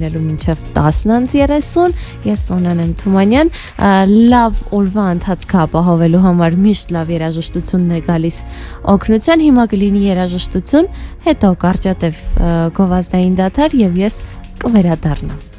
լինելու մինչև 10:30, ես Սոնան եմ Թումանյան, լավ օրվա ընթացք ապահովելու համար միշտ լավ երաժշտությունն է գալիս օգնության, հիմա կլինի երաժշտություն, հետո կարճատև գովազդային դադար եւ ես կվերադառնամ։